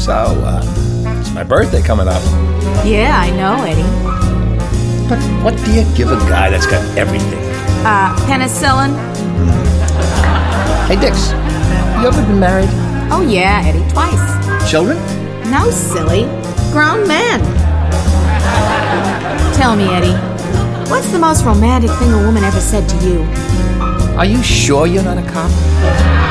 So, it's my birthday coming up. Yeah, I know, Eddie. But what do you give a guy that's got everything? Penicillin? Hey, Dix, you ever been married? Oh, yeah, Eddie, twice. Children? No, silly. Grown men. Tell me, Eddie, what's the most romantic thing a woman ever said to you? Are you sure you're not a cop?